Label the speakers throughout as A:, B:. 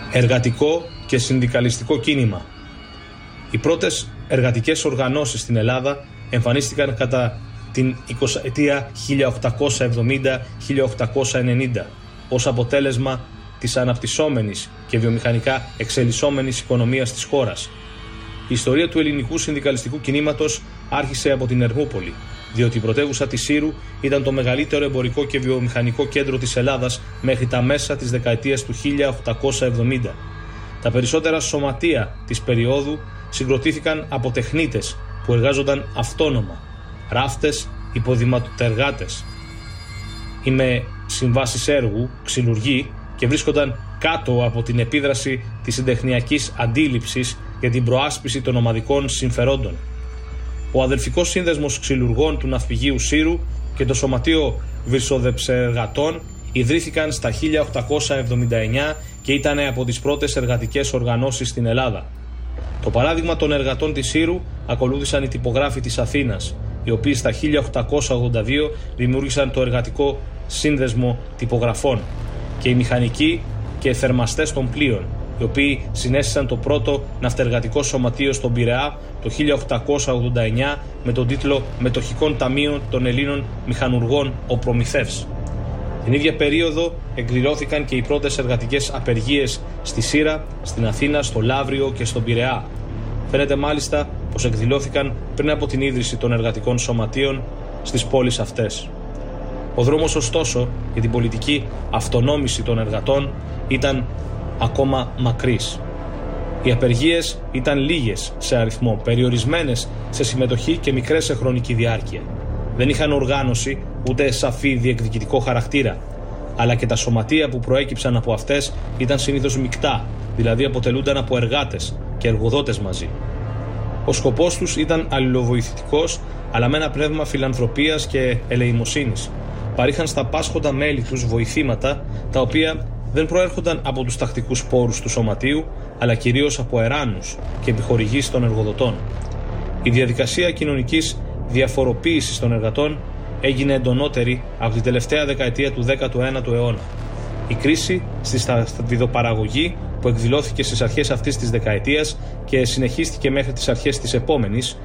A: Εργατικό και συνδικαλιστικό κίνημα. Οι πρώτες εργατικές οργανώσεις στην Ελλάδα εμφανίστηκαν κατά την 20ετία 1870-1890 ως αποτέλεσμα της αναπτυσσόμενης και βιομηχανικά εξελισσόμενης οικονομίας της χώρας. Η ιστορία του ελληνικού συνδικαλιστικού κινήματος άρχισε από την Ερμούπολη, διότι η πρωτεύουσα της Σύρου ήταν το μεγαλύτερο εμπορικό και βιομηχανικό κέντρο της Ελλάδας μέχρι τα μέσα της δεκαετίας του 1870. Τα περισσότερα σωματεία της περίοδου συγκροτήθηκαν από τεχνίτες που εργάζονταν αυτόνομα, ράφτες, υποδηματεργάτες ή με συμβάσεις έργου, ξυλουργοί, και βρίσκονταν κάτω από την επίδραση της συντεχνιακής αντίληψης για την προάσπιση των ομαδικών συμφερόντων. Ο αδελφικός σύνδεσμος ξυλουργών του Ναυπηγείου Σύρου και το Σωματείο Βυρσοδεψεργατών ιδρύθηκαν στα 1879 και ήταν από τις πρώτες εργατικές οργανώσεις στην Ελλάδα. Το παράδειγμα των εργατών της Σύρου ακολούθησαν οι τυπογράφοι της Αθήνας, οι οποίοι στα 1882 δημιούργησαν το Εργατικό Σύνδεσμο Τυπογραφών, και οι μηχανικοί και θερμαστές των πλοίων, οι οποίοι συνέστησαν το πρώτο ναυτεργατικό σωματείο στον Πειραιά το 1889 με τον τίτλο «Μετοχικών Ταμείων των Ελλήνων Μηχανουργών ο Προμηθεύς». Την ίδια περίοδο εκδηλώθηκαν και οι πρώτες εργατικές απεργίες στη Σύρα, στην Αθήνα, στο Λαύριο και στον Πειραιά. Φαίνεται μάλιστα πως εκδηλώθηκαν πριν από την ίδρυση των εργατικών σωματείων στις πόλεις αυτές. Ο δρόμος ωστόσο για την πολιτική αυτονόμηση των εργατών ήταν ακόμα μακρύς. Οι απεργίες ήταν λίγες σε αριθμό, περιορισμένες σε συμμετοχή και μικρές σε χρονική διάρκεια. Δεν είχαν οργάνωση ούτε σαφή διεκδικητικό χαρακτήρα, αλλά και τα σωματεία που προέκυψαν από αυτές ήταν συνήθως μεικτά, δηλαδή αποτελούνταν από εργάτες και εργοδότες μαζί. Ο σκοπός τους ήταν αλληλοβοηθητικός, αλλά με ένα πνεύμα φιλανθρωπίας και ελεημοσύνης. Παρήχαν στα πάσχοντα μέλη τους βοηθήματα, τα οποία δεν προέρχονταν από τους τακτικούς πόρους του σωματείου, αλλά κυρίως από εράνους και επιχορηγήσεις των εργοδοτών. Η διαδικασία κοινωνικής διαφοροποίησης των εργατών έγινε εντονότερη από την τελευταία δεκαετία του 19ου αιώνα. Η κρίση στη σταφυλοπαραγωγή, που εκδηλώθηκε στις αρχές αυτής της δεκαετίας και συνεχίστηκε μέχρι τις αρχές της επόμενης,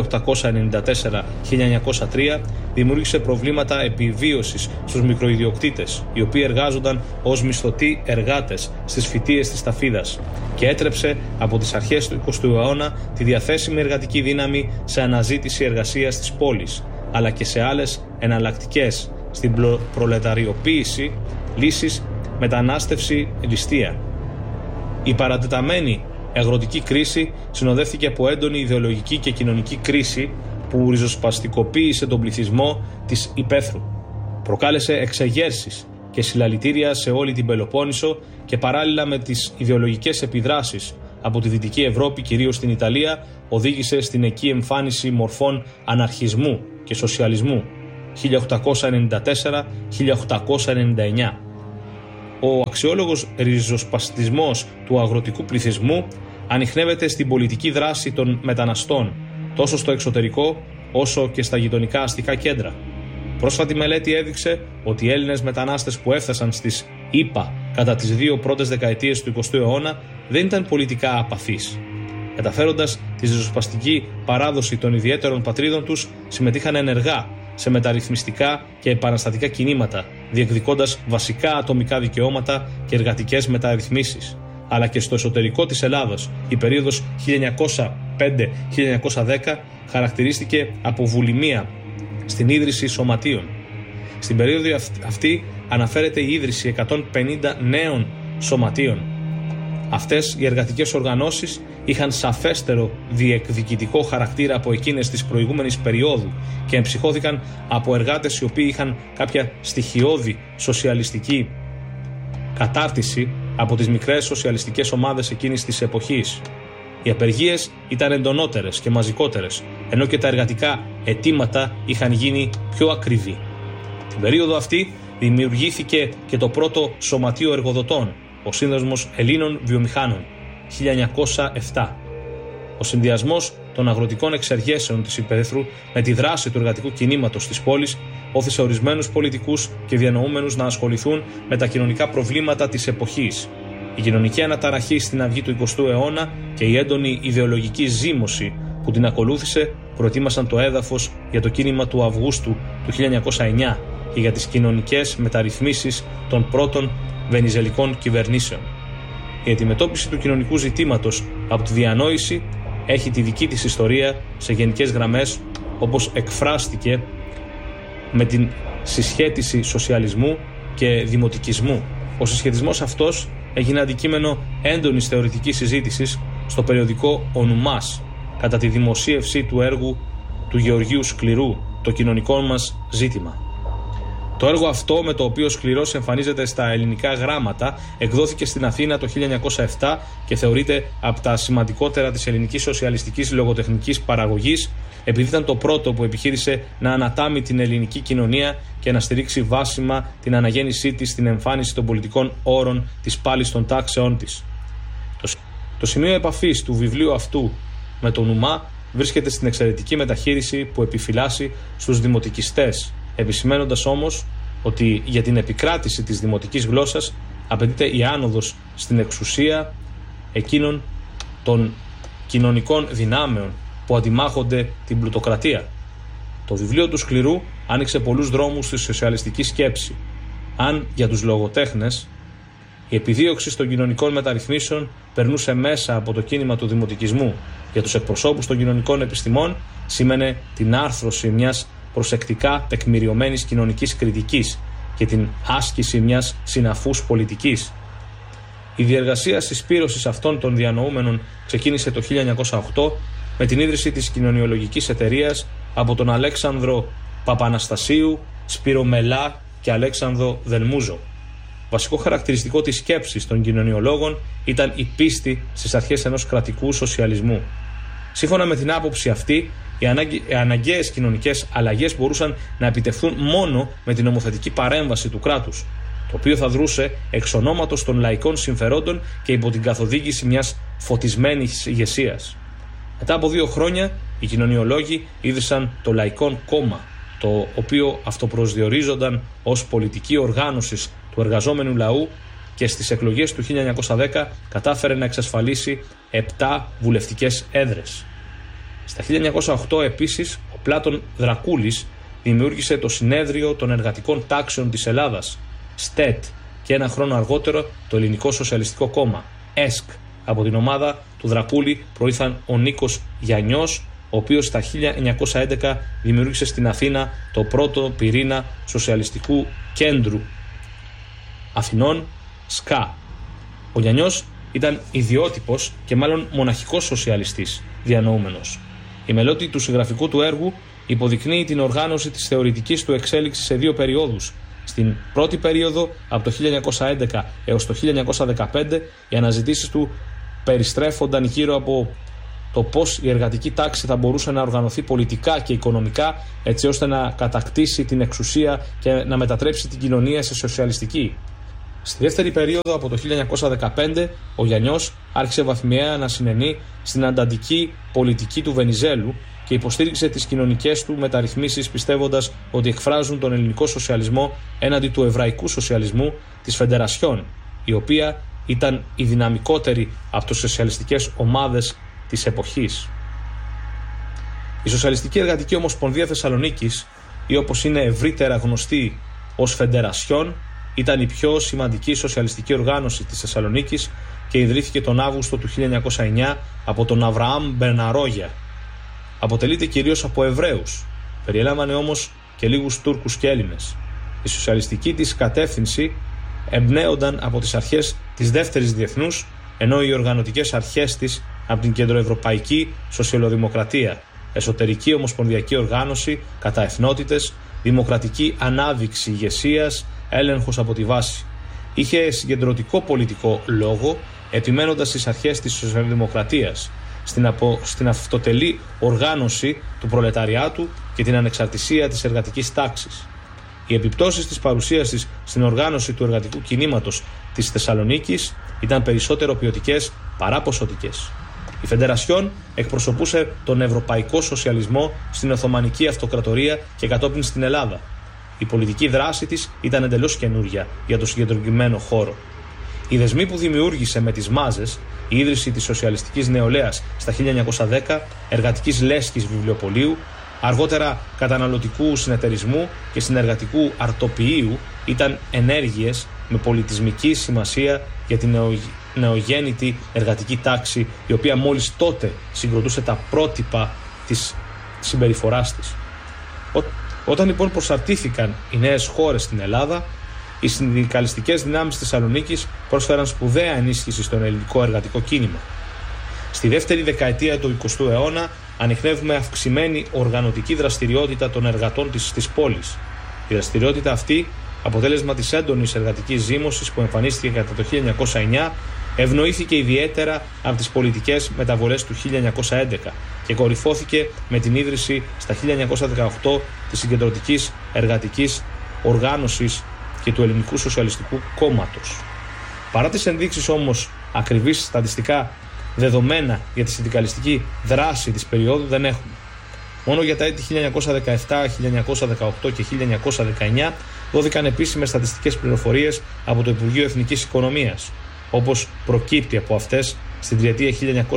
A: 1894-1903, δημιούργησε προβλήματα επιβίωσης στους μικροϊδιοκτήτες, οι οποίοι εργάζονταν ως μισθωτοί εργάτες στις φυτείες της ταφίδας, και έτρεψε από τις αρχές του 20ου αιώνα τη διαθέσιμη εργατική δύναμη σε αναζήτηση εργασίας της πόλης, αλλά και σε άλλες εναλλακτικές, στην προλεταριοποίηση, λύσεις, μετανάστευση, ληστεία. Η παρατεταμένη αγροτική κρίση συνοδεύτηκε από έντονη ιδεολογική και κοινωνική κρίση που ριζοσπαστικοποίησε τον πληθυσμό της υπαίθρου. Προκάλεσε εξεγέρσεις και συλλαλητήρια σε όλη την Πελοπόννησο και παράλληλα με τις ιδεολογικές επιδράσεις από τη Δυτική Ευρώπη, κυρίως στην Ιταλία, οδήγησε στην εκεί εμφάνιση μορφών αναρχισμού και σοσιαλισμού 1894-1899. Ο αξιόλογος ριζοσπαστισμός του αγροτικού πληθυσμού ανιχνεύεται στην πολιτική δράση των μεταναστών, τόσο στο εξωτερικό όσο και στα γειτονικά αστικά κέντρα. Πρόσφατη μελέτη έδειξε ότι οι Έλληνες μετανάστες που έφτασαν στις ΗΠΑ κατά τις δύο πρώτες δεκαετίες του 20ου αιώνα δεν ήταν πολιτικά απαθείς. Καταφέροντας τη ριζοσπαστική παράδοση των ιδιαίτερων πατρίδων τους, συμμετείχαν ενεργά σε μεταρρυθμιστικά και επαναστατικά κινήματα, διεκδικώντας βασικά ατομικά δικαιώματα και εργατικές μεταρρυθμίσεις. Αλλά και στο εσωτερικό της Ελλάδος, η περίοδος 1905-1910 χαρακτηρίστηκε από βουλημία στην ίδρυση σωματείων. Στην περίοδο αυτή αναφέρεται η ίδρυση 150 νέων σωματείων. Αυτές οι εργατικές οργανώσεις είχαν σαφέστερο διεκδικητικό χαρακτήρα από εκείνες της προηγούμενης περίοδου και εμψυχώθηκαν από εργάτες οι οποίοι είχαν κάποια στοιχειώδη σοσιαλιστική κατάρτιση από τις μικρές σοσιαλιστικές ομάδες εκείνης της εποχής. Οι απεργίες ήταν εντονότερες και μαζικότερες, ενώ και τα εργατικά αιτήματα είχαν γίνει πιο ακριβή. Την περίοδο αυτή δημιουργήθηκε και το πρώτο σωματείο εργοδοτών, ο Σύνδεσμος Ελλήνων Βιομηχάνων, 1907. Ο συνδυασμός των αγροτικών εξεργέσεων της υπαίθρου με τη δράση του εργατικού κινήματος της πόλης όθησε ορισμένους πολιτικούς και διανοούμενους να ασχοληθούν με τα κοινωνικά προβλήματα της εποχής. Η κοινωνική αναταραχή στην αυγή του 20ου αιώνα και η έντονη ιδεολογική ζήμωση που την ακολούθησε προετοίμασαν το έδαφος για το κίνημα του Αυγούστου του 1909 και για τις κοινωνικές μεταρρυθμίσεις των πρώτων βενιζελικών κυβερνήσεων. Η αντιμετώπιση του κοινωνικού ζητήματος από τη διανόηση έχει τη δική της ιστορία σε γενικές γραμμές, όπως εκφράστηκε με την συσχέτιση σοσιαλισμού και δημοτικισμού. Ο συσχετισμός αυτός έγινε αντικείμενο έντονης θεωρητικής συζήτησης στο περιοδικό «Ο Νουμάς» κατά τη δημοσίευση του έργου του Γεωργίου Σκληρού, «Το κοινωνικό μας ζήτημα». Το έργο αυτό, με το οποίο ο Σκληρός εμφανίζεται στα ελληνικά γράμματα, εκδόθηκε στην Αθήνα το 1907 και θεωρείται από τα σημαντικότερα της ελληνικής σοσιαλιστικής λογοτεχνικής παραγωγής, επειδή ήταν το πρώτο που επιχείρησε να ανατάμει την ελληνική κοινωνία και να στηρίξει βάσιμα την αναγέννησή της στην εμφάνιση των πολιτικών όρων της πάλης των τάξεών της. Το σημείο επαφής του βιβλίου αυτού με τον Νουμά βρίσκεται στην εξαιρετική μεταχείριση που επιφυλάσσει στους δημοτικιστές, επισημένοντας όμως ότι για την επικράτηση της δημοτικής γλώσσας απαιτείται η άνοδος στην εξουσία εκείνων των κοινωνικών δυνάμεων που αντιμάχονται την πλουτοκρατία. Το βιβλίο του Σκληρού άνοιξε πολλούς δρόμους στη σοσιαλιστική σκέψη. Αν για τους λογοτέχνες η επιδίωξη των κοινωνικών μεταρρυθμίσεων περνούσε μέσα από το κίνημα του δημοτικισμού, για τους εκπροσώπους των κοινωνικών επιστημών σήμαινε την άρθρωση μιας προσεκτικά τεκμηριωμένης κοινωνικής κριτικής και την άσκηση μιας συναφούς πολιτικής. Η διεργασία συσπήρωσης αυτών των διανοούμενων ξεκίνησε το 1908 με την ίδρυση της κοινωνιολογικής εταιρείας από τον Αλέξανδρο Παπαναστασίου, Σπύρο Μελά και Αλέξανδρο Δελμούζο. Βασικό χαρακτηριστικό της σκέψης των κοινωνιολόγων ήταν η πίστη στις αρχές ενός κρατικού σοσιαλισμού. Σύμφωνα με την άποψη αυτή, οι αναγκαίες κοινωνικές αλλαγές μπορούσαν να επιτευχθούν μόνο με την νομοθετική παρέμβαση του κράτους, το οποίο θα δρούσε εξ ονόματος των λαϊκών συμφερόντων και υπό την καθοδήγηση μιας φωτισμένης ηγεσίας. Μετά από 2 χρόνια, οι κοινωνιολόγοι ίδρυσαν το Λαϊκό Κόμμα, το οποίο αυτοπροσδιορίζονταν ως πολιτική οργάνωση του εργαζόμενου λαού και στις εκλογές του 1910 κατάφερε να εξασφαλίσει 7 βουλευτικές έδρες. Στα 1908 επίσης, ο Πλάτων Δρακούλης δημιούργησε το Συνέδριο των Εργατικών Τάξεων της Ελλάδας, ΣΤΕΤ, και 1 χρόνο αργότερο το Ελληνικό Σοσιαλιστικό Κόμμα, ΕΣΚ. Από την ομάδα του Δρακούλη προήλθαν ο Νίκος Γιαννιός, ο οποίος στα 1911 δημιούργησε στην Αθήνα το πρώτο πυρήνα Σοσιαλιστικού Κέντρου Αθηνών, ΣΚΑ. Ο Γιαννιός ήταν ιδιότυπος και μάλλον μοναχικός σοσιαλιστής διανοούμενος. Η μελώτη του συγγραφικού του έργου υποδεικνύει την οργάνωση της θεωρητικής του εξέλιξης σε 2 περιόδους. Στην πρώτη περίοδο, από το 1911 έως το 1915, οι αναζητήσεις του περιστρέφονταν γύρω από το πώς η εργατική τάξη θα μπορούσε να οργανωθεί πολιτικά και οικονομικά, έτσι ώστε να κατακτήσει την εξουσία και να μετατρέψει την κοινωνία σε σοσιαλιστική. Στη δεύτερη περίοδο, από το 1915, ο Γιαννιός άρχισε βαθμιαία να συνενεί στην ανταντική πολιτική του Βενιζέλου και υποστήριξε τις κοινωνικές του μεταρρυθμίσεις, πιστεύοντας ότι εκφράζουν τον ελληνικό σοσιαλισμό έναντι του εβραϊκού σοσιαλισμού της Φεντερασιόν, η οποία ήταν η δυναμικότερη από τις σοσιαλιστικές ομάδες της εποχής. Η Σοσιαλιστική Εργατική Ομοσπονδία Θεσσαλονίκης, ή όπως είναι ευρύτερα γνωστή ως Φεντερασιόν, ήταν η πιο σημαντική σοσιαλιστική οργάνωση της Θεσσαλονίκης και ιδρύθηκε τον Αύγουστο του 1909 από τον Αβραάμ Μπερναρόγια. Αποτελείται κυρίως από Εβραίους, περιέλαμβανε όμως και λίγους Τούρκους και Έλληνες. Η σοσιαλιστική της κατεύθυνση εμπνέονταν από τις αρχές της δεύτερης διεθνούς, ενώ οι οργανωτικές αρχές της από την κεντροευρωπαϊκή σοσιαλδημοκρατία, εσωτερική ομοσπονδιακή οργάνωση κατά εθνότητες, δημοκρατική ανάδειξη ηγεσίας, έλεγχος από τη βάση. Είχε συγκεντρωτικό πολιτικό λόγο, επιμένοντας στις αρχές της σοσιαλδημοκρατίας, στην αυτοτελή οργάνωση του προλεταριάτου και την ανεξαρτησία της εργατικής τάξης. Οι επιπτώσεις της παρουσίας της στην οργάνωση του εργατικού κινήματος της Θεσσαλονίκης ήταν περισσότερο ποιοτικές παρά ποσοτικές. Η Φεντερασιόν εκπροσωπούσε τον ευρωπαϊκό σοσιαλισμό στην Οθωμανική Αυτοκρατορία και κατόπιν στην Ελλάδα. Η πολιτική δράση της ήταν εντελώς καινούρια για το συγκεντρωτημένο χώρο. Οι δεσμοί που δημιούργησε με τις μάζες, η ίδρυση της σοσιαλιστικής νεολαίας στα 1910, εργατικής λέσχης βιβλιοπωλείου, αργότερα καταναλωτικού συνεταιρισμού και συνεργατικού αρτοποιείου, ήταν ενέργειες με πολιτισμική σημασία για την νεογέννητη εργατική τάξη, η οποία μόλις τότε συγκροτούσε τα πρότυπα της συμπεριφοράς της. Όταν λοιπόν προσαρτήθηκαν οι νέες χώρες στην Ελλάδα, οι συνδικαλιστικές δυνάμεις της Θεσσαλονίκης πρόσφεραν σπουδαία ενίσχυση στον ελληνικό εργατικό κίνημα. Στη δεύτερη δεκαετία του 20ου αιώνα ανιχνεύουμε αυξημένη οργανωτική δραστηριότητα των εργατών της πόλης. Η δραστηριότητα αυτή, αποτέλεσμα της έντονης εργατικής ζήμωσης που εμφανίστηκε κατά το 1909, ευνοήθηκε ιδιαίτερα από τις πολιτικές μεταβολές του 1911 και κορυφώθηκε με την ίδρυση στα 1918 της Συγκεντρωτικής Εργατικής Οργάνωσης και του Ελληνικού Σοσιαλιστικού Κόμματος. Παρά τις ενδείξεις όμως ακριβείς στατιστικά δεδομένα για τη συνδικαλιστική δράση της περίοδου δεν έχουμε. Μόνο για τα έτη 1917, 1918 και 1919 δόθηκαν επίσημες στατιστικές πληροφορίες από το Υπουργείο Εθνικής Οικονομίας, όπως προκύπτει από αυτές. Στην τριετία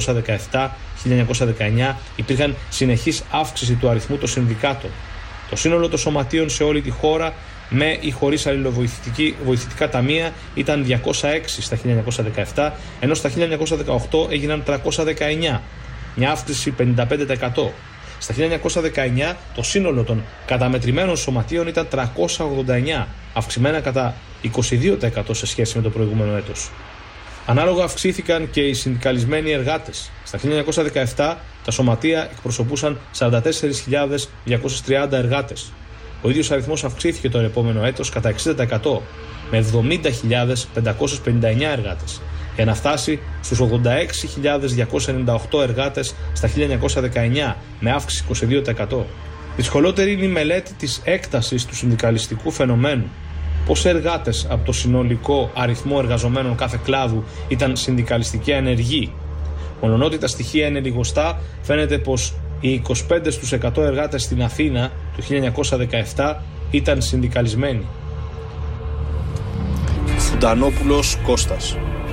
A: 1917-1919 υπήρχαν συνεχής αύξηση του αριθμού των συνδικάτων. Το σύνολο των σωματείων σε όλη τη χώρα, με ή χωρίς αλληλοβοηθητικά ταμεία, ήταν 206 στα 1917, ενώ στα 1918 έγιναν 319, μια αύξηση 55%. Στα 1919 το σύνολο των καταμετρημένων σωματείων ήταν 389, αυξημένα κατά 22% σε σχέση με το προηγούμενο έτος. Ανάλογα αυξήθηκαν και οι συνδικαλισμένοι εργάτες. Στα 1917 τα σωματεία εκπροσωπούσαν 44.230 εργάτες. Ο ίδιος αριθμός αυξήθηκε το επόμενο έτος κατά 60%, με 70.559 εργάτες, για να φτάσει στους 86.298 εργάτες στα 1919, με αύξηση 22%. Δυσκολότερη είναι η μελέτη της έκτασης του συνδικαλιστικού φαινομένου. Πόσοι εργάτες από το συνολικό αριθμό εργαζομένων κάθε κλάδου ήταν συνδικαλιστική ανεργοί. Μολονότι τα στοιχεία είναι λιγοστά, φαίνεται πως οι 25% εργάτες στην Αθήνα του 1917 ήταν συνδικαλισμένοι.
B: Φουντανόπουλος Κώστας.